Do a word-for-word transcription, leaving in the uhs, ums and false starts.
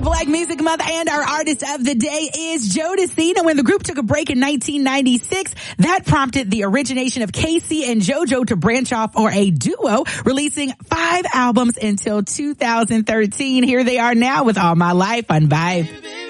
Black Music Month, and our artist of the day is Jodeci. Now, when the group took a break in nineteen ninety-six, that prompted the origination of Casey and JoJo to branch off for a duo, releasing five albums until two thousand thirteen. Here they are now with All My Life on Vibe.